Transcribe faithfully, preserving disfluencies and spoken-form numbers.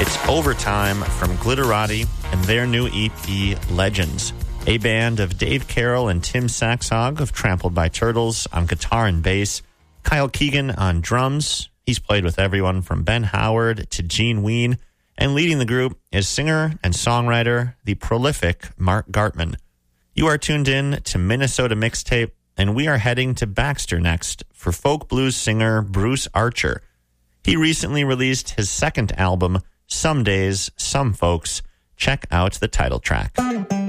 It's Overtime from Glitterati and their new E P, Legends. A band of Dave Carroll and Tim Saxhog of Trampled by Turtles on guitar and bass. Kyle Keegan on drums. He's played with everyone from Ben Howard to Gene Ween. And leading the group is singer and songwriter, the prolific Mark Gartman. You are tuned in to Minnesota Mixtape, and we are heading to Baxter next for folk blues singer Bruce Archer. He recently released his second album, Some Days, Some Folks. Check out the title track.